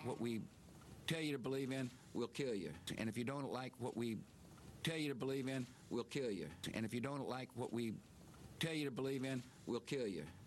what we tell you to believe in, we'll kill you. And if you don't like what we tell you to believe in, we'll kill you. And if you don't like what we tell you to believe in, we'll kill you.